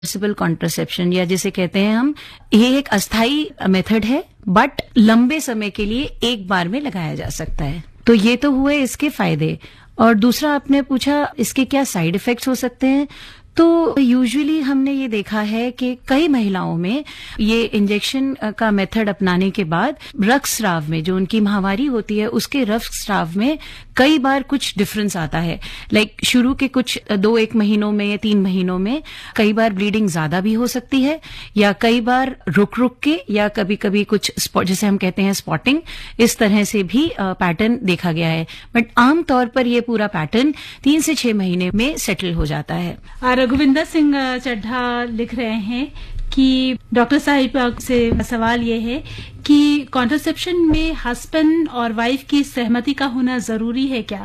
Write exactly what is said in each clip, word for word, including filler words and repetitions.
Reversible contraception या जिसे कहते हैं हम, ये एक अस्थाई मेथड है बट लंबे समय के लिए एक बार में लगाया जा सकता है। तो ये तो हुए इसके फायदे। और दूसरा आपने पूछा इसके क्या साइड इफेक्ट्स हो सकते हैं। तो यूजुअली हमने ये देखा है कि कई महिलाओं में ये इंजेक्शन का मेथड अपनाने के बाद रक्तस्राव में, जो उनकी माहवारी होती है उसके रक्तस्राव में कई बार कुछ डिफरेंस आता है। लाइक like, शुरू के कुछ दो एक महीनों में या तीन महीनों में कई बार ब्लीडिंग ज्यादा भी हो सकती है, या कई बार रुक रुक के, या कभी कभी कुछ जैसे हम कहते हैं स्पॉटिंग, इस तरह से भी पैटर्न देखा गया है। बट आमतौर पर ये पूरा पैटर्न तीन से छह महीने में सेटल हो जाता है। रघुविंदर सिंह चड्ढा लिख रहे हैं कि डॉक्टर साहिबा से सवाल ये है कि कॉन्ट्रासेप्शन में हस्बैंड और वाइफ की सहमति का होना जरूरी है क्या?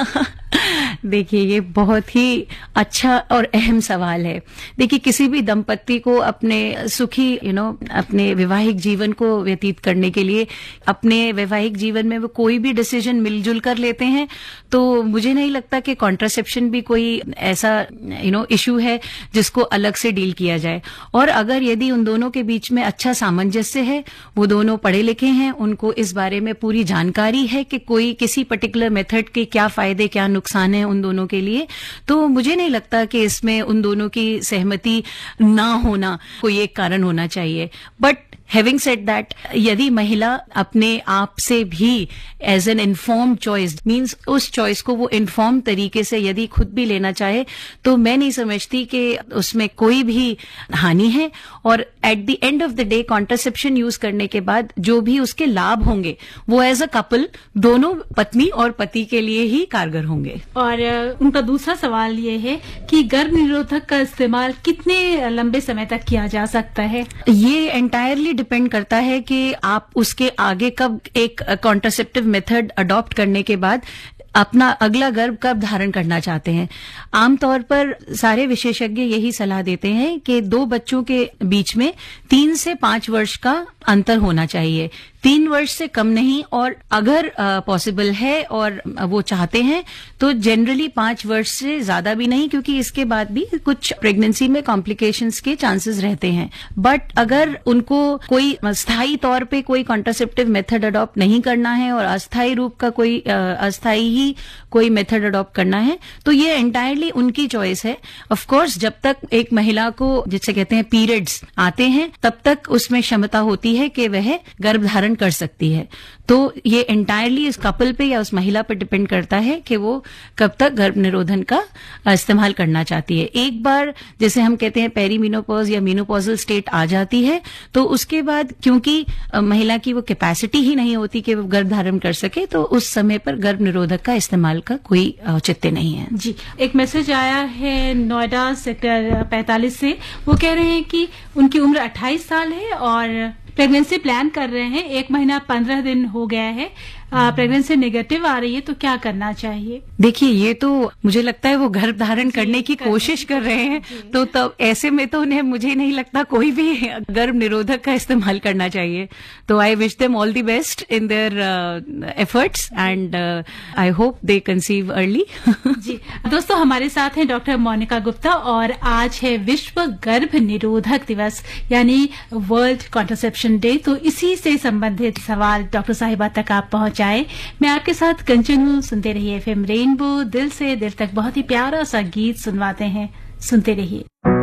देखिए, ये बहुत ही अच्छा और अहम सवाल है। देखिए, किसी भी दंपत्ति को अपने सुखी यू नो अपने वैवाहिक जीवन को व्यतीत करने के लिए अपने वैवाहिक जीवन में वो कोई भी डिसीजन मिलजुल कर लेते हैं, तो मुझे नहीं लगता कि कॉन्ट्रासेप्शन भी कोई ऐसा यू नो इशू है जिसको अलग से डील किया जाए। और अगर यदि उन दोनों के बीच में अच्छा सामंजस्य है, वो दोनों पढ़े लिखे हैं, उनको इस बारे में पूरी जानकारी है कि कोई किसी पर्टिकुलर मेथड के क्या फायदे क्या नुकसान है उन दोनों के लिए, तो मुझे नहीं लगता कि इसमें उन दोनों की सहमति ना होना कोई एक कारण होना चाहिए। बट हैविंग सेड दैट, यदि महिला अपने आप से भी as an informed choice, means उस चॉइस को वो इन्फॉर्म तरीके से यदि खुद भी लेना चाहे, तो मैं नहीं समझती कि उसमें कोई भी हानि है। और at the end of the day contraception use करने के बाद जो भी उसके लाभ होंगे वो एज अ कपल दोनों पत्नी और पति के लिए ही कारगर होंगे। और उनका दूसरा सवाल ये है कि गर्भ निरोधक का इस्तेमाल कितने लंबे समय तक किया जा सकता है? ये एंटायरली डिपेंड करता है कि आप उसके आगे कब एक कॉन्ट्रासेप्टिव मेथड अडॉप्ट करने के बाद अपना अगला गर्भ कब धारण करना चाहते हैं। आमतौर पर सारे विशेषज्ञ यही सलाह देते हैं कि दो बच्चों के बीच में तीन से पांच वर्ष का अंतर होना चाहिए, तीन वर्ष से कम नहीं। और अगर पॉसिबल है और वो चाहते हैं तो जनरली पांच वर्ष से ज्यादा भी नहीं, क्योंकि इसके बाद भी कुछ प्रेगनेंसी में कॉम्प्लिकेशंस के चांसेस रहते हैं। बट अगर उनको कोई स्थायी तौर पे कोई कॉन्ट्रासेप्टिव मेथड अडॉप्ट नहीं करना है और अस्थायी रूप का कोई अस्थायी ही कोई मेथड अडॉप्ट करना है, तो ये एंटायरली उनकी चॉइस है। ऑफ कोर्स जब तक एक महिला को जिसे कहते हैं पीरियड्स आते हैं, तब तक उसमें क्षमता होती है कि वह गर्भ धारण कर सकती है। तो ये एंटायरली इस कपल पे या उस महिला पर डिपेंड करता है कि वो कब तक गर्भ निरोधन का इस्तेमाल करना चाहती है। एक बार जैसे हम कहते हैं पेरीमेनोपॉज या मेनोपॉजल स्टेट आ जाती है, तो उसके बाद क्योंकि महिला की वो कैपेसिटी ही नहीं होती कि वो गर्भ धारण कर सके, तो उस समय पर गर्भ निरोधक का इस्तेमाल का कोई औचित्य नहीं है। जी, एक मैसेज आया है नोएडा सेक्टर पैंतालीस से। वो कह रहे हैं कि उनकी उम्र अट्ठाईस साल है और प्रेगनेंसी प्लान कर रहे हैं, एक महीना पंद्रह दिन हो गया है, प्रेगनेंसी नेगेटिव आ रही है, तो क्या करना चाहिए? देखिए, ये तो मुझे लगता है वो गर्भ धारण करने की कोशिश कर रहे हैं, तो तब ऐसे में तो उन्हें मुझे नहीं लगता कोई भी गर्भ निरोधक का इस्तेमाल करना चाहिए। तो I wish them all the best in their efforts and I hope they conceive early. जी दोस्तों, हमारे साथ हैं डॉक्टर मोनिका गुप्ता और आज है विश्व गर्भ निरोधक दिवस यानी वर्ल्ड कॉन्ट्रासेप्शन डे। तो इसी से संबंधित सवाल डॉक्टर साहिबा तक आप पहुंच जाए। मैं आपके साथ कंचन हूँ, सुनते रहिए एफएम रेनबो, दिल से दिल तक बहुत ही प्यारा सा गीत सुनवाते हैं, सुनते रहिए।